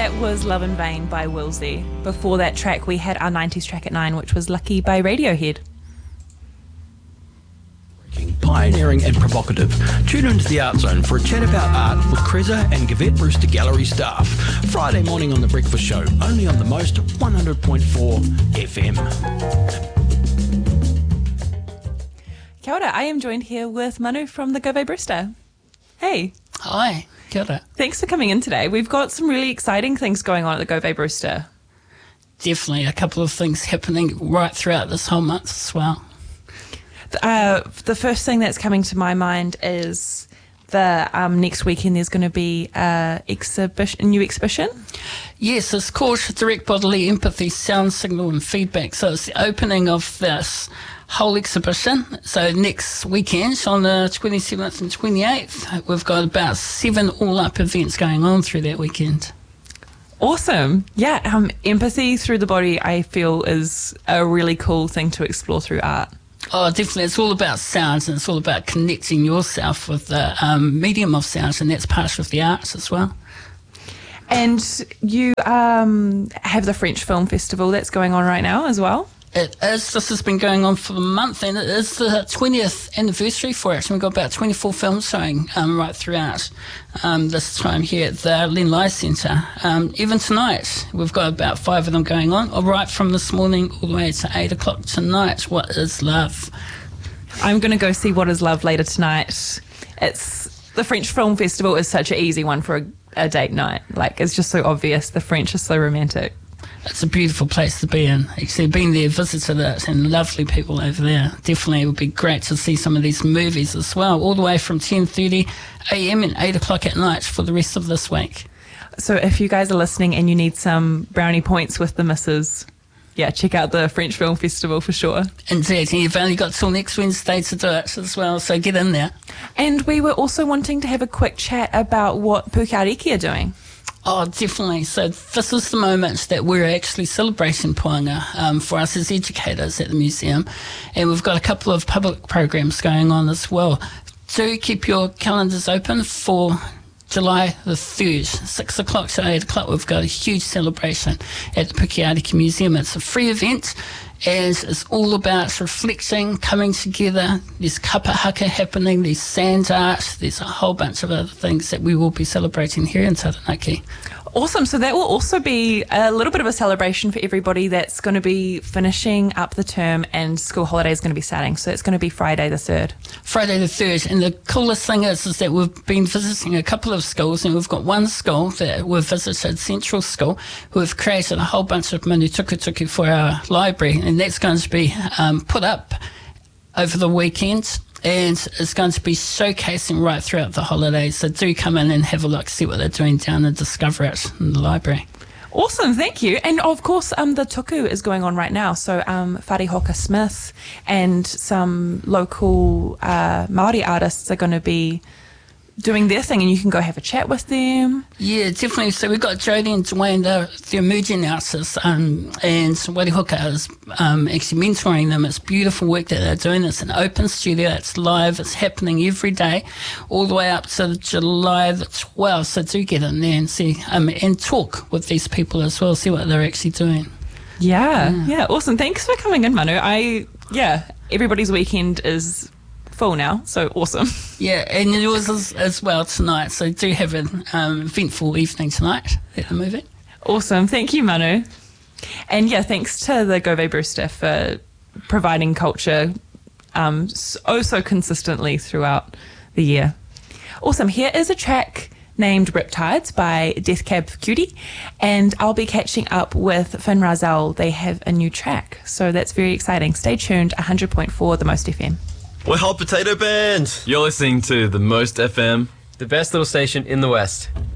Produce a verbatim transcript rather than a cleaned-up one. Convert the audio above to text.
That was Love in Vain by Wilsey. Before that track, we had our nineties track at nine, which was Lucky by Radiohead. Pioneering and provocative. Tune into the Art Zone for a chat about art with Kreza and Gavette Brewster Gallery staff. Friday morning on The Breakfast Show, only on the most one hundred point four F M. Kia ora, I am joined here with Manu from the Gove Brewster. Hey. Hi, kia ora. Thanks for coming in today. We've got some really exciting things going on at the Gove Brewster. Definitely a couple of things happening right throughout this whole month as well. Uh, the first thing that's coming to my mind is the um, next weekend there's going to be a, exhibition, a new exhibition. Yes, it's called Direct Bodily Empathy, Sound Signal and Feedback. So it's the opening of this whole exhibition. So next weekend on the twenty-seventh and twenty-eighth, we've got about seven all-up events going on through that weekend. Awesome. Yeah, um, empathy through the body, I feel, is a really cool thing to explore through art. Oh, definitely. It's all about sounds, and it's all about connecting yourself with the um, medium of sounds, and that's part of the arts as well. And you um, have the French Film Festival that's going on right now as well? It is. This has been going on for a month, and it is the twentieth anniversary for it. And we've got about twenty-four films showing um, right throughout um, this time here at the Len Lai Centre. Um, even tonight, we've got about five of them going on, all right from this morning all the way to eight o'clock tonight. What is love? I'm going to go see What is Love later tonight. It's the French Film Festival is such an easy one for a, a date night. Like, it's just so obvious. The French are so romantic. It's a beautiful place to be in. Actually, been there, visited it, and lovely people over there. Definitely, it would be great to see some of these movies as well, all the way from ten thirty a m and eight o'clock at night for the rest of this week. So if you guys are listening and you need some brownie points with the missus, yeah, check out the French Film Festival for sure. Indeed, and you've only got till next Wednesday to do it as well, so get in there. And we were also wanting to have a quick chat about what Pukeariki are doing. Oh, definitely. So this is the moment that we're actually celebrating Puanga um, for us as educators at the museum. And we've got a couple of public programs going on as well. Do keep your calendars open for July the third, six o'clock to eight o'clock. We've got a huge celebration at the Pukeariki Museum. It's a free event, and it's all about reflecting, coming together. There's kapa haka happening, there's sand art, there's a whole bunch of other things that we will be celebrating here in Taranaki. Awesome. So that will also be a little bit of a celebration for everybody that's going to be finishing up the term and school holiday is going to be starting. So it's going to be Friday the third. Friday the third. And the coolest thing is, is that we've been visiting a couple of schools, and we've got one school that we've visited, Central School, who have created a whole bunch of manu tukutuku for our library, and that's going to be um, put up over the weekend. And it's going to be showcasing right throughout the holidays. So do come in and have a look, see what they're doing down and discover it in the library. Awesome, thank you. And of course, um, the tuku is going on right now. So um, Whare Hoka Smith and some local uh, Māori artists are going to be doing their thing, and you can go have a chat with them. Yeah, definitely. So we've got Jodie and Dwayne, they're, they're emerging artists, um, and Whare Hoka is um, actually mentoring them. It's beautiful work that they're doing. It's an open studio, it's live, it's happening every day, all the way up to July the twelfth. So do get in there and see, um, and talk with these people as well, see what they're actually doing. Yeah, yeah, yeah, awesome. Thanks for coming in, Manu. I, yeah, everybody's weekend is full now, so awesome. Yeah, and yours is as well tonight, so do have an um, eventful evening tonight at the movie. Awesome, thank you, Manu. And yeah, thanks to the Gove Brewster for providing culture um, so, so consistently throughout the year. Awesome, here is a track named Riptides by Death Cab for Cutie, and I'll be catching up with Finn Razel. They have a new track, so that's very exciting. Stay tuned, one hundred point four The Most F M. We're Hot Potato Band. You're listening to The Most F M, the best little station in the West.